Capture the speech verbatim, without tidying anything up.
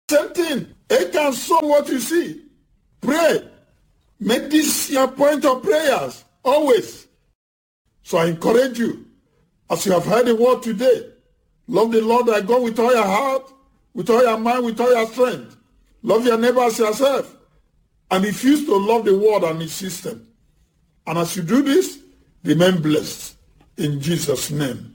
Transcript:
Same thing. It can show what you see. Pray. Make this your point of prayers. Always. So I encourage you, as you have heard the word today, love the Lord thy God with all your heart, with all your mind, with all your strength. Love your neighbor as yourself. And refuse to love the world and its system. And as you do this, remain blessed. In Jesus' name.